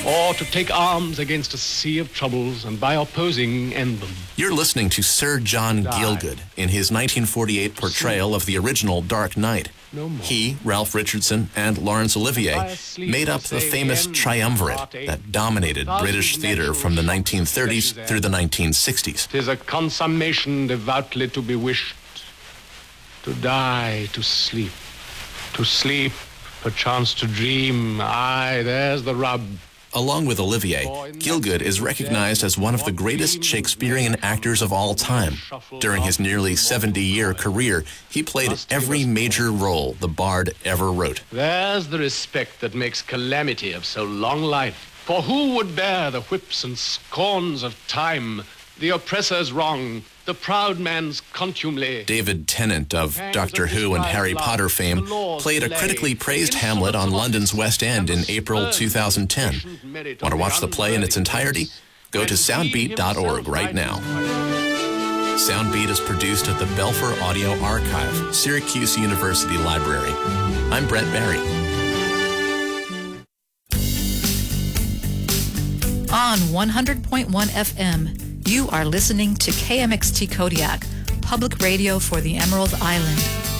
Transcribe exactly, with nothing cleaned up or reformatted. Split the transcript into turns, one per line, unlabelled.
or to take arms against a sea of troubles and by opposing end them.
You're listening to Sir John Gielgud in his nineteen forty-eight portrayal of the original Dark Knight.
No more.
He, Ralph Richardson, and Laurence Olivier made up the famous triumvirate that dominated British theatre from the nineteen thirties through the nineteen sixties.
'Tis a consummation devoutly to be wished, to die, to sleep, to sleep, perchance to dream. Aye, there's the rub.
Along with Olivier, Gielgud is recognized as one of the greatest Shakespearean actors of all time. During his nearly seventy-year career, he played every major role the bard ever wrote.
There's the respect that makes calamity of so long life. For who would bear the whips and scorns of time, the oppressor's wrong, the proud man's contumely?
David Tennant of Doctor Who and Harry Potter fame played a critically praised Hamlet on London's West End in April two thousand ten. Want to watch the play in its entirety? Go to soundbeat dot org right now. Soundbeat is produced at the Belfer Audio Archive, Syracuse University Library. I'm Brett Barry.
On one hundred point one F M, you are listening to K M X T Kodiak, public radio for the Emerald Island.